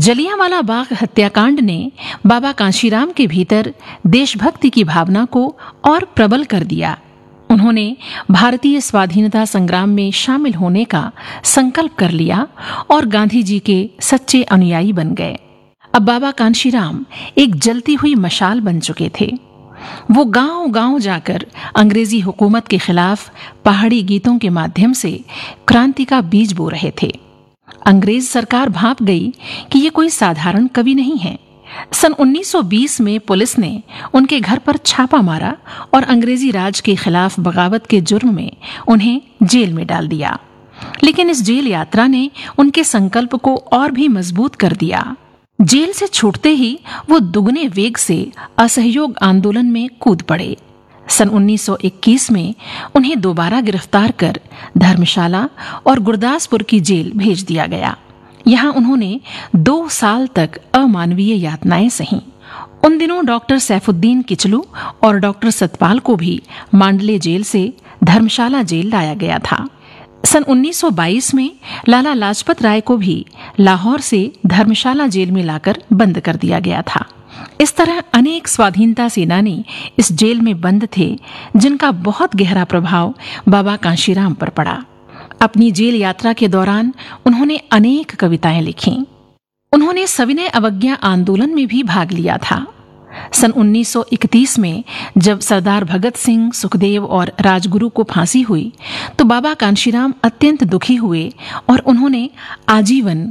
जलियांवाला बाग हत्याकांड ने बाबा कांशीराम के भीतर देशभक्ति की भावना को और प्रबल कर दिया। उन्होंने भारतीय स्वाधीनता संग्राम में शामिल होने का संकल्प कर लिया और गांधी जी के सच्चे अनुयायी बन गए। अब बाबा कांशीराम एक जलती हुई मशाल बन चुके थे। वो गांव-गांव जाकर अंग्रेजी हुकूमत के खिलाफ पहाड़ी गीतों के माध्यम से क्रांति का बीज बो रहे थे। अंग्रेज सरकार भांप गई कि ये कोई साधारण कवि नहीं है। सन 1920 में पुलिस ने उनके घर पर छापा मारा और अंग्रेजी राज के खिलाफ बगावत के जुर्म में उन्हें जेल में डाल दिया। लेकिन इस जेल यात्रा ने उनके संकल्प को और भी मजबूत कर दिया। जेल से छूटते ही वो दुगने वेग से असहयोग आंदोलन में कूद पड़े। सन 1921 में उन्हें दोबारा गिरफ्तार कर धर्मशाला और गुरदासपुर की जेल भेज दिया गया। यहाँ उन्होंने 2 साल तक अमानवीय यातनाएं सहीं। उन दिनों डॉक्टर सैफुद्दीन किचलू और डॉक्टर सतपाल को भी मांडले जेल से धर्मशाला जेल लाया गया था। सन 1922 में लाला लाजपत राय को भी लाहौर से धर्मशाला जेल में लाकर बंद कर दिया गया था। इस तरह अनेक स्वाधीनता सेनानी इस जेल में बंद थे, जिनका बहुत गहरा प्रभाव बाबा कांशीराम पर पड़ा। अपनी जेल यात्रा के दौरान उन्होंने अनेक कविताएं लिखीं। उन्होंने सविनय अवज्ञा आंदोलन में भी भाग लिया था। सन 1931 में जब सरदार भगत सिंह, सुखदेव और राजगुरु को फांसी हुई तो बाबा कांशीराम अत्यंत दुखी हुए और उन्होंने आजीवन